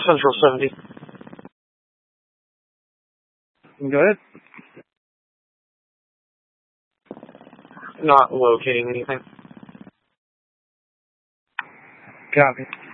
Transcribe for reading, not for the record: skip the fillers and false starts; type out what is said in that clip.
Central 70. Go ahead. Not locating anything. Copy.